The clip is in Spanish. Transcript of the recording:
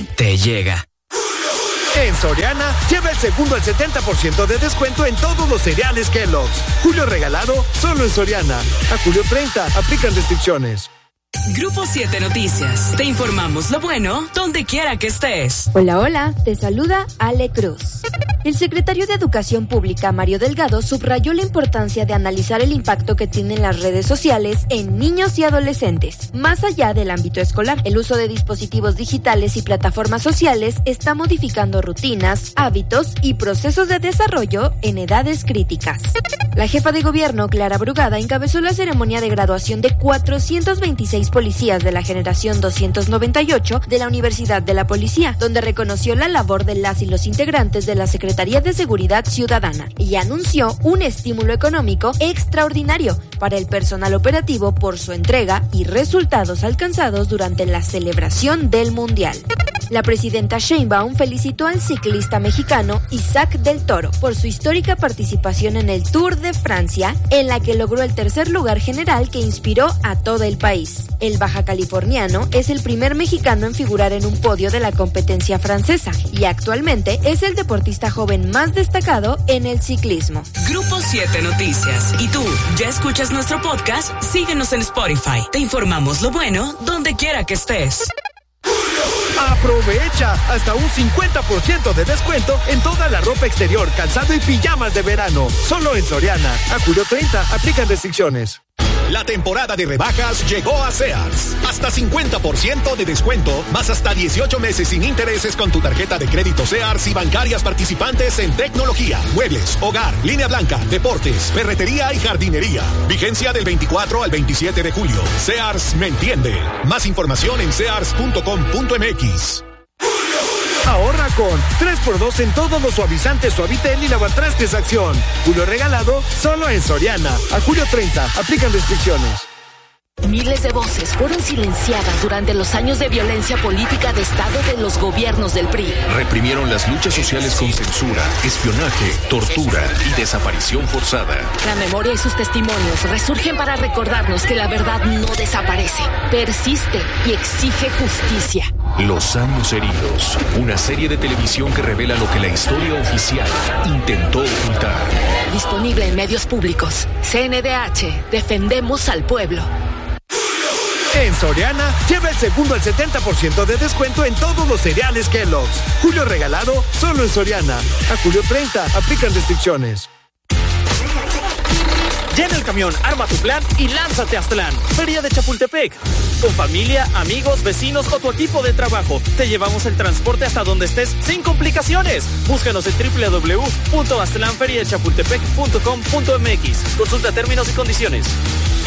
ti te llega. En Soriana, lleva el segundo al 70% de descuento en todos los cereales Kellogg's. Julio regalado, solo en Soriana. A julio 30, aplican restricciones. Grupo 7 Noticias. Te informamos lo bueno donde quiera que estés. Hola, hola. Te saluda Ale Cruz. El secretario de Educación Pública, Mario Delgado, subrayó la importancia de analizar el impacto que tienen las redes sociales en niños y adolescentes. Más allá del ámbito escolar, el uso de dispositivos digitales y plataformas sociales está modificando rutinas, hábitos y procesos de desarrollo en edades críticas. La jefa de gobierno, Clara Brugada, encabezó la ceremonia de graduación de 426 policías de la generación 298 de la Universidad de la Policía, donde reconoció la labor de las y los integrantes de la Secretaría de Seguridad Ciudadana y anunció un estímulo económico extraordinario para el personal operativo por su entrega y resultados alcanzados durante la celebración del Mundial. La presidenta Sheinbaum felicitó al ciclista mexicano Isaac del Toro por su histórica participación en el Tour de Francia, en la que logró el tercer lugar general que inspiró a todo el país. El baja californiano es el primer mexicano en figurar en un podio de la competencia francesa y actualmente es el deportista joven más destacado en el ciclismo. Grupo 7 Noticias. ¿Y tú, ya escuchas nuestro podcast? Síguenos en Spotify. Te informamos lo bueno donde quiera que estés. Aprovecha hasta un 50% de descuento en toda la ropa exterior, calzado y pijamas de verano. Solo en Soriana. A julio 30, aplican restricciones. La temporada de rebajas llegó a Sears. Hasta 50% de descuento, más hasta 18 meses sin intereses con tu tarjeta de crédito Sears y bancarias participantes en tecnología, muebles, hogar, línea blanca, deportes, ferretería y jardinería. Vigencia del 24 al 27 de julio. Sears me entiende. Más información en sears.com.mx. Ahorra con 3x2 en todos los suavizantes Suavitel y lavatrastes Acción. Julio regalado, solo en Soriana. A julio 30, aplican restricciones. Miles de voces fueron silenciadas durante los años de violencia política de Estado de los gobiernos del PRI. Reprimieron las luchas sociales con censura, espionaje, tortura y desaparición forzada. La memoria y sus testimonios resurgen para recordarnos que la verdad no desaparece, persiste y exige justicia. Los años heridos, una serie de televisión que revela lo que la historia oficial intentó ocultar. Disponible en medios públicos. CNDH, defendemos al pueblo. En Soriana, lleva el segundo al 70% de descuento en todos los cereales Kellogg's. Julio regalado, solo en Soriana. A julio 30, aplican restricciones. Llena el camión, arma tu plan y lánzate a Aztlán, Feria de Chapultepec. Con familia, amigos, vecinos o tu equipo de trabajo, te llevamos el transporte hasta donde estés sin complicaciones. Búscanos en www.aztlanferiachapultepec.com.mx. Consulta términos y condiciones.